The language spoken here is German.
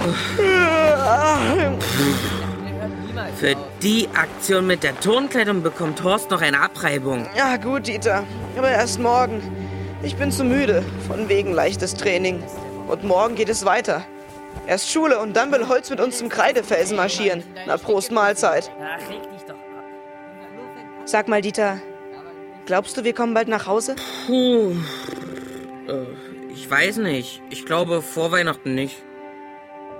Für die Aktion mit der Turnkleidung bekommt Horst noch eine Abreibung. Ja, gut, Dieter. Aber erst morgen. Ich bin zu müde, von wegen leichtes Training. Und morgen geht es weiter. Erst Schule und dann will Holz mit uns zum Kreidefelsen marschieren. Na, Prost Mahlzeit. Sag mal, Dieter, glaubst du, wir kommen bald nach Hause? Puh. Ich weiß nicht. Ich glaube, vor Weihnachten nicht.